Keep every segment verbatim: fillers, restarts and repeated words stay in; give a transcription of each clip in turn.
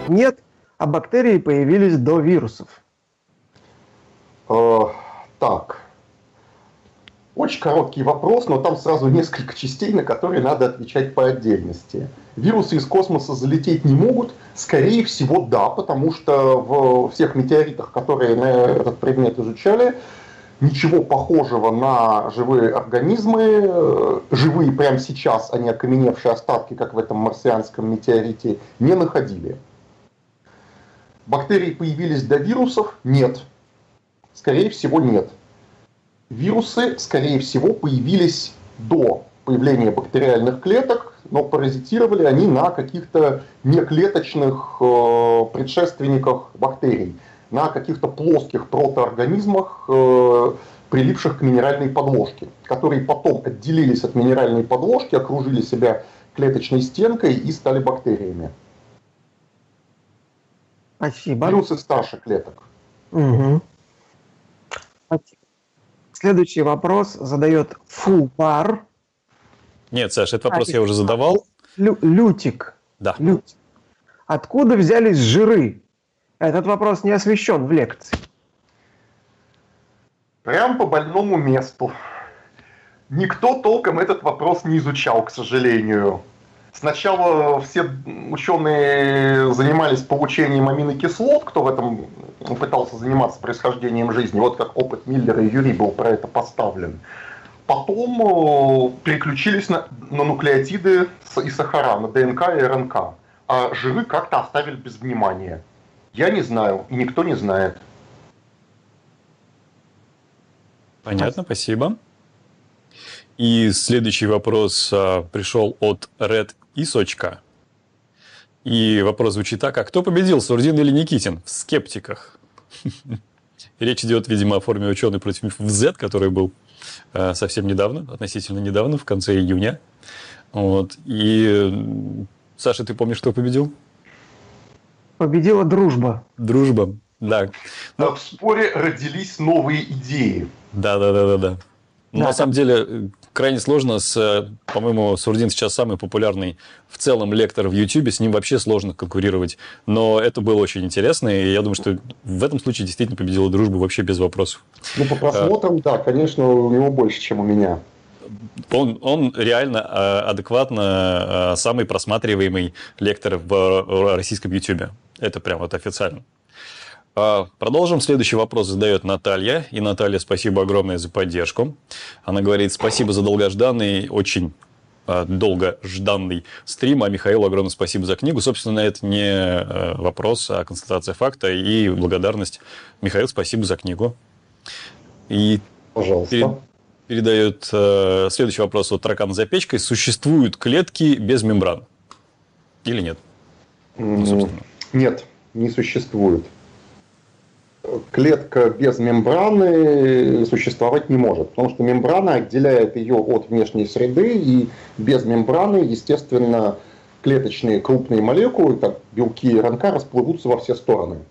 нет, а бактерии появились до вирусов? Э, так. Очень короткий вопрос, но там сразу несколько частей, на которые надо отвечать по отдельности. Вирусы из космоса залететь не могут? Скорее всего, да, потому что в всех метеоритах, которые на этот предмет изучали, ничего похожего на живые организмы, живые прямо сейчас, а не окаменевшие остатки, как в этом марсианском метеорите, не находили. Бактерии появились до вирусов? Нет. Скорее всего, нет. Вирусы, скорее всего, появились до появления бактериальных клеток, но паразитировали они на каких-то неклеточных э, предшественниках бактерий, на каких-то плоских протоорганизмах, э, прилипших к минеральной подложке, которые потом отделились от минеральной подложки, окружили себя клеточной стенкой и стали бактериями. Спасибо. Вирусы старше клеток. Угу. Следующий вопрос задает Фупар. Нет, Саша, этот вопрос а, я уже задавал. Лю Лютик. Да. Лютик. Откуда взялись жиры? Этот вопрос не освещен в лекции. Прям по больному месту. Никто толком этот вопрос не изучал, к сожалению. Сначала все ученые занимались получением аминокислот, кто в этом пытался заниматься происхождением жизни. Вот как опыт Миллера и Юри был про это поставлен. Потом переключились на, на нуклеотиды и сахара, на ДНК и РНК. А жиры как-то оставили без внимания. Я не знаю, и никто не знает. Понятно, спасибо. И следующий вопрос а, пришел от Red Исочка. И вопрос звучит так: а кто победил, Сурдин или Никитин в скептиках? Речь идет, видимо, о форме ученый против мифов Z, который был а, совсем недавно, относительно недавно, в конце июня. Вот. И, Саша, ты помнишь, кто победил? Победила дружба. Дружба, да. Но... В споре родились новые идеи. Да, да, да, да, да. Да, на самом деле, крайне сложно. С, по-моему, Сурдин сейчас самый популярный в целом лектор в YouTube. С ним вообще сложно конкурировать. Но это было очень интересно. И я думаю, что в этом случае действительно победила дружба вообще без вопросов. Ну, по просмотрам, а, да, конечно, у него больше, чем у меня. Он, он реально адекватно самый просматриваемый лектор в российском YouTube. Это прям вот официально. Продолжим. Следующий вопрос задает Наталья. И, Наталья, спасибо огромное за поддержку. Она говорит: спасибо за долгожданный, очень долгожданный стрим. А Михаилу огромное спасибо за книгу. Собственно, это не вопрос, а констатация факта и благодарность. Михаил, спасибо за книгу. И пожалуйста. Перед, передает э, следующий вопрос от Таракана за печкой. Существуют клетки без мембран? Или нет? Ну, нет, не существует. Клетка без мембраны существовать не может, потому что мембрана отделяет ее от внешней среды, и без мембраны, естественно, клеточные крупные молекулы, как белки и РНК, расплывутся во все стороны.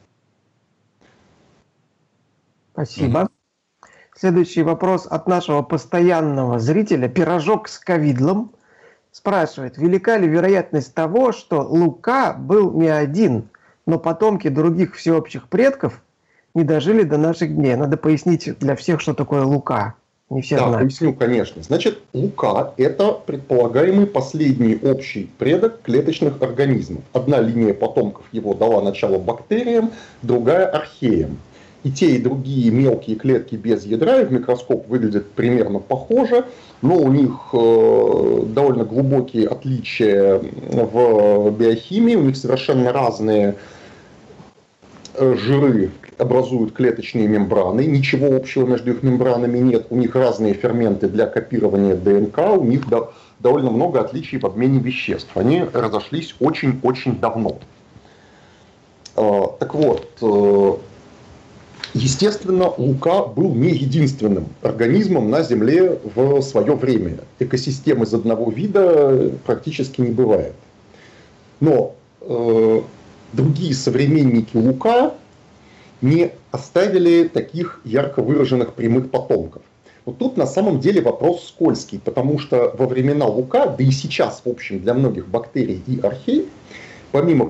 Спасибо. Mm-hmm. Следующий вопрос от нашего постоянного зрителя. Пирожок с ковидлом спрашивает: велика ли вероятность того, что Лука был не один, но потомки других всеобщих предков не дожили до наших дней? Надо пояснить для всех, что такое Лука. Не все да, знают. Поясню, конечно. Значит, Лука – это предполагаемый последний общий предок клеточных организмов. Одна линия потомков его дала начало бактериям, другая – археям. И те, и другие мелкие клетки без ядра и в микроскоп выглядят примерно похоже, но у них э, довольно глубокие отличия в биохимии, у них совершенно разные жиры образуют клеточные мембраны, ничего общего между их мембранами нет, у них разные ферменты для копирования ДНК, у них до, довольно много отличий в обмене веществ, они разошлись очень-очень давно. Э, так вот, э, естественно, Лука был не единственным организмом на Земле в свое время. Экосистем из одного вида практически не бывает. Но э, другие современники Лука не оставили таких ярко выраженных прямых потомков. Вот тут на самом деле вопрос скользкий, потому что во времена Лука, да и сейчас, в общем, для многих бактерий и архей, помимо